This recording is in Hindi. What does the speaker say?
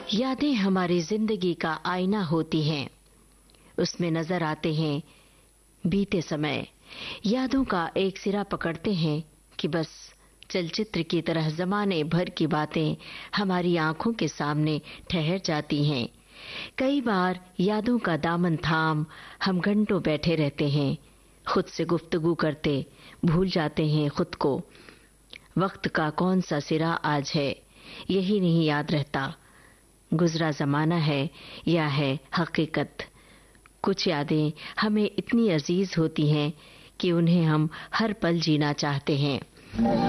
यादें हमारी जिंदगी का आईना होती हैं। उसमें नजर आते हैं बीते समय। यादों का एक सिरा पकड़ते हैं कि बस चलचित्र की तरह जमाने भर की बातें हमारी आंखों के सामने ठहर जाती हैं। कई बार यादों का दामन थाम हम घंटों बैठे रहते हैं, खुद से गुफ्तगू करते भूल जाते हैं खुद को। वक्त का कौन सा सिरा आज है यही नहीं याद रहता, गुजरा जमाना है या है हकीकत। कुछ यादें हमें इतनी अजीज होती हैं कि उन्हें हम हर पल जीना चाहते हैं।